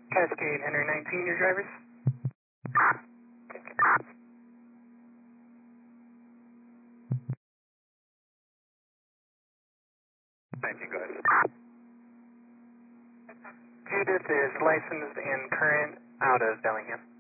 Cascade, Henry 19, your drivers? 19, go ahead. Judith is licensed and current out of Bellingham.